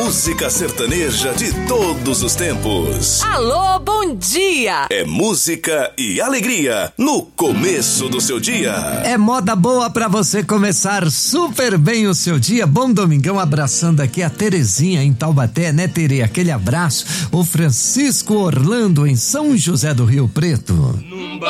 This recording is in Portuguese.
música sertaneja de todos os tempos. Alô, bom dia! É música e alegria no começo do seu dia. É moda boa pra você começar super bem o seu dia. Bom domingão, abraçando aqui a Terezinha em Taubaté, né, Tere? Aquele abraço. O Francisco Orlando em São José do Rio Preto.